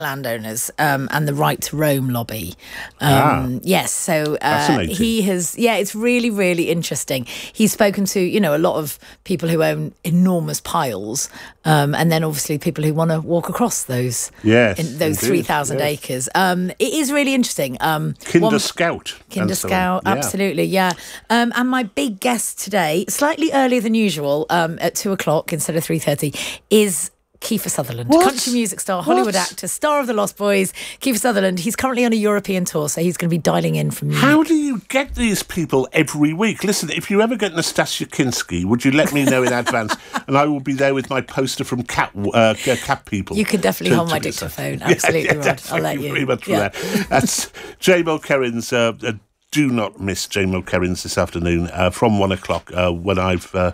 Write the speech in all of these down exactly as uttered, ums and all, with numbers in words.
landowners um, and the Right to Roam lobby. Um, ah, yes, so uh, he has, yeah, it's really, really interesting. He's spoken to, you know, a lot of people who own enormous piles, um, and then obviously people who want to walk across those, yes, in those three thousand yes. acres. Um, it is really interesting. Um, Kinder one, Scout. Kinder so Scout, yeah. absolutely, yeah. Um, and my big guest today, slightly earlier than usual, um, at two o'clock instead of three thirty, is Kiefer Sutherland, what? country music star, Hollywood what? actor, star of The Lost Boys. Kiefer Sutherland, he's currently on a European tour, so he's going to be dialing in from Munich. How do you get these people every week? Listen, if you ever get Nastasia Kinski, would you let me know in advance? And I will be there with my poster from Cat uh, Cat People. You can definitely hold my dictaphone. Absolutely, yeah, yeah, Rod. I'll let you. you. Very much yeah. for that. That's Jane Mulkerrins. Uh, uh, do not miss Jane Mulkerrins this afternoon uh, from one o'clock uh, when I've uh,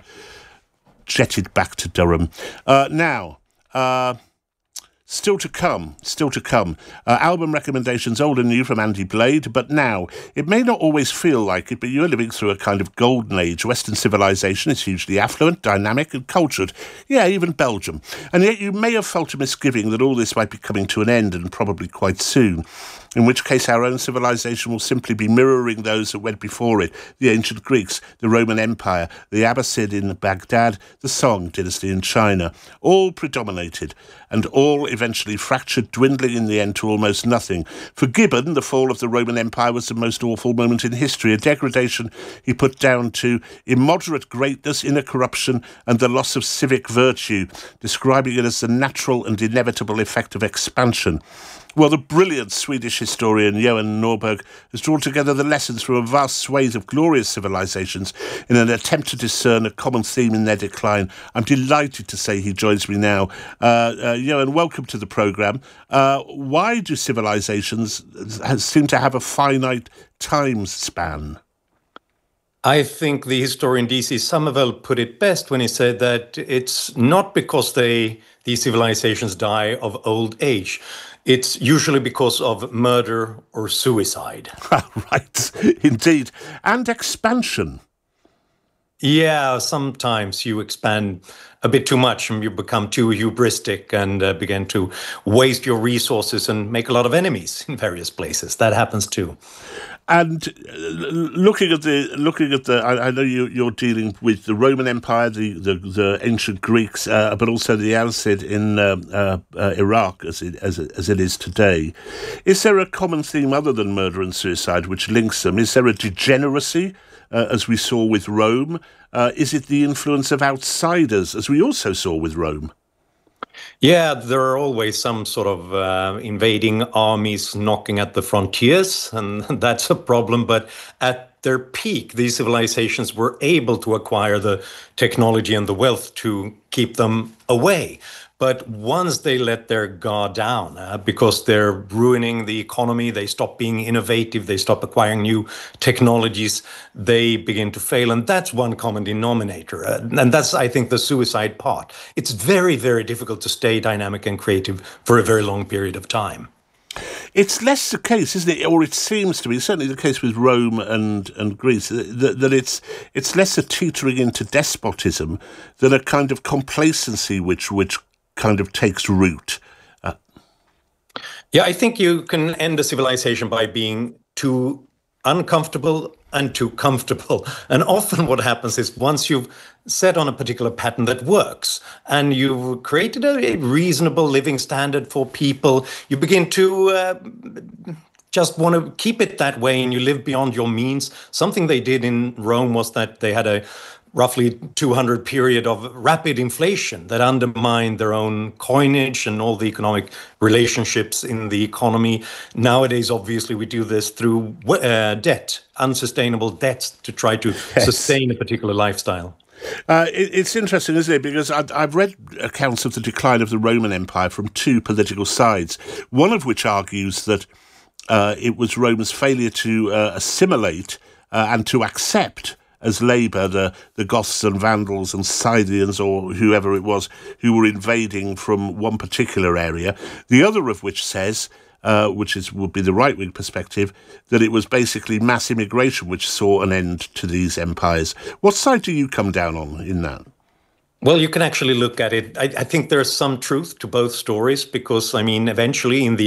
jetted back to Durham. Uh, now... Uh, Still to come, still to come. Uh, album recommendations, old and new from Andy Blade, but now, it may not always feel like it, but you're living through a kind of golden age. Western civilization is hugely affluent, dynamic and cultured. Yeah, even Belgium. And yet you may have felt a misgiving that all this might be coming to an end, and probably quite soon. In which case our own civilization will simply be mirroring those that went before it, the ancient Greeks, the Roman Empire, the Abbasid in Baghdad, the Song dynasty in China, all predominated, and all eventually fractured, dwindling in the end to almost nothing. For Gibbon, the fall of the Roman Empire was the most awful moment in history, a degradation he put down to immoderate greatness, inner corruption, and the loss of civic virtue, describing it as the natural and inevitable effect of expansion. Well, the brilliant Swedish historian Johan Norberg has drawn together the lessons from a vast swathe of glorious civilizations in an attempt to discern a common theme in their decline. I'm delighted to say he joins me now. Uh, uh, Johan, welcome to the programme. Uh, why do civilizations seem to have a finite time span? I think the historian D C Somerville put it best when he said that it's not because they these civilizations die of old age. It's usually because of murder or suicide. Right, indeed. And expansion. Yeah, sometimes you expand a bit too much and you become too hubristic and uh, begin to waste your resources and make a lot of enemies in various places. That happens too. And looking at the looking at the, I, I know you, you're dealing with the Roman Empire, the the, the ancient Greeks, uh, but also the Abbasid in uh, uh, uh, Iraq, as it as it, as it is today. Is there a common theme other than murder and suicide which links them? Is there a degeneracy, uh, as we saw with Rome? Uh, is it the influence of outsiders, as we also saw with Rome? Yeah, there are always some sort of uh, invading armies knocking at the frontiers, and that's a problem. But at their peak, these civilizations were able to acquire the technology and the wealth to keep them away. But once they let their guard down, uh, because they're ruining the economy, they stop being innovative, they stop acquiring new technologies, they begin to fail. And that's one common denominator. Uh, and that's, I think, the suicide part. It's very, very difficult to stay dynamic and creative for a very long period of time. It's less the case, isn't it? Or it seems to be, certainly the case with Rome and, and Greece, that, that it's it's less a teetering into despotism than a kind of complacency which which kind of takes root. Uh, yeah, I think you can end a civilization by being too uncomfortable and too comfortable. And often what happens is once you've set on a particular pattern that works and you've created a reasonable living standard for people, you begin to uh, just want to keep it that way and you live beyond your means. Something they did in Rome was that they had a roughly two hundred period of rapid inflation that undermined their own coinage and all the economic relationships in the economy. Nowadays, obviously, we do this through uh, debt, unsustainable debts to try to yes. sustain a particular lifestyle. Uh, it, it's interesting, isn't it? Because I, I've read accounts of the decline of the Roman Empire from two political sides, one of which argues that uh, it was Rome's failure to uh, assimilate uh, and to accept as labour the, the Goths and Vandals and Scythians or whoever it was who were invading from one particular area. The other of which says, uh, which is would be the right-wing perspective, that it was basically mass immigration which saw an end to these empires. What side do you come down on in that? Well, you can actually look at it. I, I think there's some truth to both stories because, I mean, eventually in the